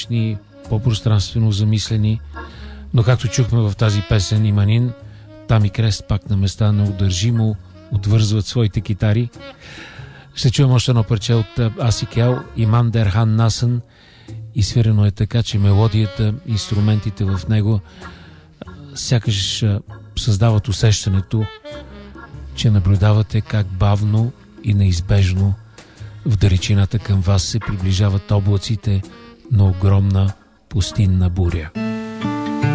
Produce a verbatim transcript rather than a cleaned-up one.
по-пространствено замислени, но както чухме в тази песен Иманин, Там и Крест пак на места неудържимо отвързват своите китари. Ще чуем още едно парче от Аси Кел, Иман Дерхан Насън, и свирено е така, че мелодията, инструментите в него сякаш създават усещането, че наблюдавате как бавно и неизбежно в далечината към вас се приближават облаците на огромна пустинна буря.